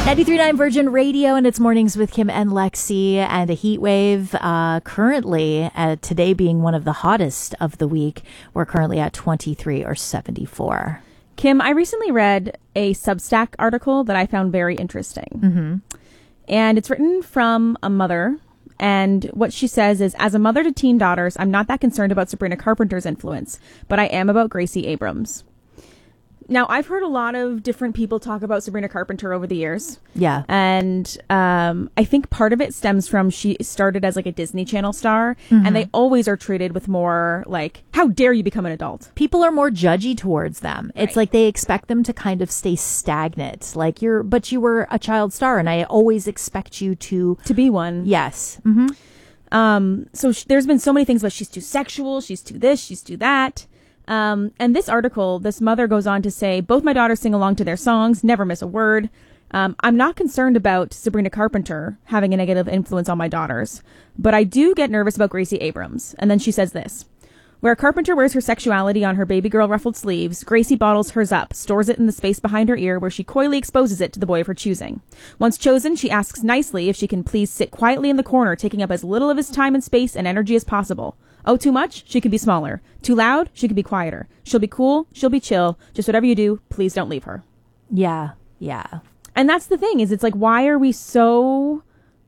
93.9 Virgin Radio, and it's Mornings with Kim and Lexi, and a heat wave currently, today being one of the hottest of the week. We're currently at 23 or 74. Kim, I recently read a Substack article that I found very interesting. Mm-hmm. And it's written from a mother. And what she says is, as a mother to teen daughters, I'm not that concerned about Sabrina Carpenter's influence, but I am about Gracie Abrams. Now, I've heard a lot of different people talk about Sabrina Carpenter over the years. Yeah. And I think part of it stems from she started as like a Disney Channel star, and they always are treated with more like, how dare you become an adult? People are more judgy towards them. Right. It's like they expect them to kind of stay stagnant. Like but you were a child star, and I always expect you to be one. Yes. Mm-hmm. So there's been so many things about she's too sexual, she's too this, she's too that. And this article, this mother goes on to say, both my daughters sing along to their songs, never miss a word. I'm not concerned about Sabrina Carpenter having a negative influence on my daughters, but I do get nervous about Gracie Abrams. And then she says this: where Carpenter wears her sexuality on her baby girl ruffled sleeves, Gracie bottles hers up, stores it in the space behind her ear where she coyly exposes it to the boy of her choosing. Once chosen, she asks nicely if she can please sit quietly in the corner, taking up as little of his time and space and energy as possible. Oh, too much? She could be smaller. Too loud? She could be quieter. She'll be cool. She'll be chill. Just whatever you do, please don't leave her. Yeah. Yeah. And that's the thing, is it's like, why are we so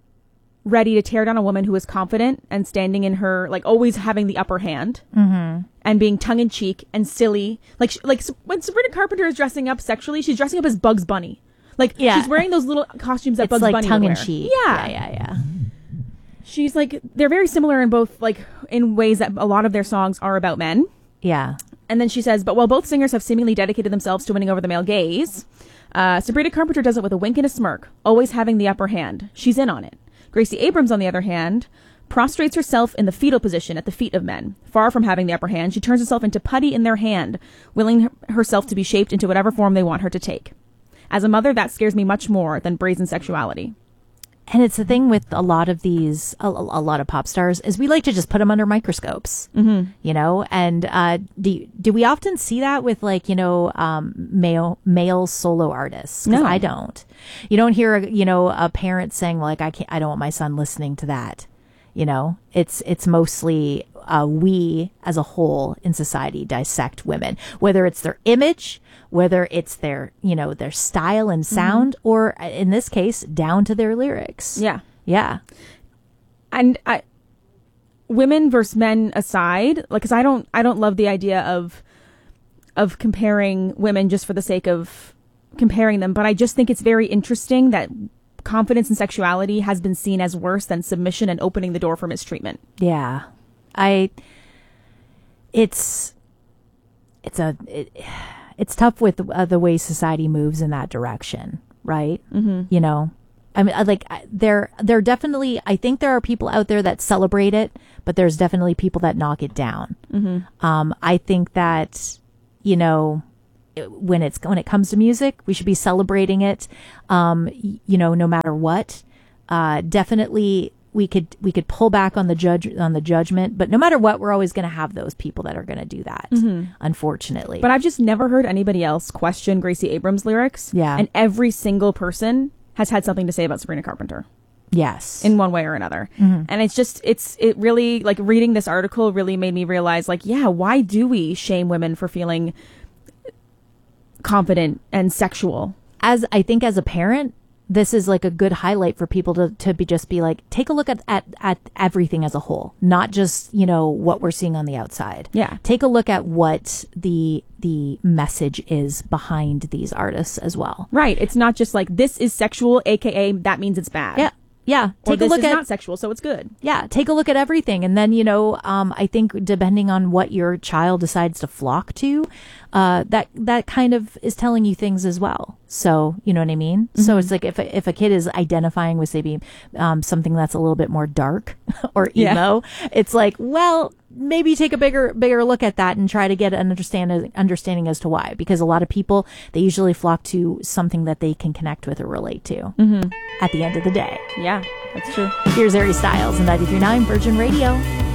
ready to tear down a woman who is confident and standing in her, like, always having the upper hand and being tongue-in-cheek and silly? Like when Sabrina Carpenter is dressing up sexually, she's dressing up as Bugs Bunny. Like, she's wearing those little costumes that It's Bugs like Bunny would wear. tongue-in-cheek. Yeah. She's like, they're very similar in both, like, in ways that a lot of their songs are about men. Yeah. And then she says, but while both singers have seemingly dedicated themselves to winning over the male gaze, Sabrina Carpenter does it with a wink and a smirk, always having the upper hand. She's in on it. Gracie Abrams, on the other hand, prostrates herself in the fetal position at the feet of men. Far from having the upper hand, she turns herself into putty in their hand, willing herself to be shaped into whatever form they want her to take. As a mother, that scares me much more than brazen sexuality. And it's the thing with a lot of these, a lot of pop stars, is we like to just put them under microscopes, you know? And do we often see that with, like, you know, male solo artists? 'Cause No. I don't. You don't hear, you know, a parent saying, like, I don't want my son listening to that. You know, it's mostly we as a whole in society dissect women, whether it's their image, whether it's their, you know, their style and sound, or in this case, down to their lyrics. Yeah. Yeah. And women versus men aside, like, 'cause I don't love the idea of comparing women just for the sake of comparing them, but I just think it's very interesting that confidence and sexuality has been seen as worse than submission and opening the door for mistreatment. Yeah. It's tough with the way society moves in that direction, right? You know, I mean, there definitely, I think there are people out there that celebrate it, but there's definitely people that knock it down. I think that, you know, when it comes to music, we should be celebrating it, you know, no matter what. Definitely we could pull back on the judgment, but no matter what, we're always going to have those people that are going to do that, unfortunately. But I've just never heard anybody else question Gracie Abrams' lyrics. Yeah. And every single person has had something to say about Sabrina Carpenter. Yes. In one way or another. And it's just, it really, like, reading this article really made me realize, like, yeah, why do we shame women for feeling confident and sexual? I think as a parent, this is like a good highlight for people to be like, take a look at everything as a whole, not just, you know, what we're seeing on the outside. Yeah. Take a look at what the message is behind these artists as well. Right. It's not just like, this is sexual, AKA that means it's bad. Yeah. Yeah. Take a look at, this is not sexual, so it's good. Yeah. Take a look at everything. And then, you know, I think depending on what your child decides to flock to, that kind of is telling you things as well. So, you know what I mean? So it's like if a kid is identifying with maybe something that's a little bit more dark or emo, it's like, well, maybe take a bigger look at that and try to get an understanding as to why. Because a lot of people, they usually flock to something that they can connect with or relate to at the end of the day. Yeah, that's true. Here's Harry Styles and 93.9 Virgin Radio.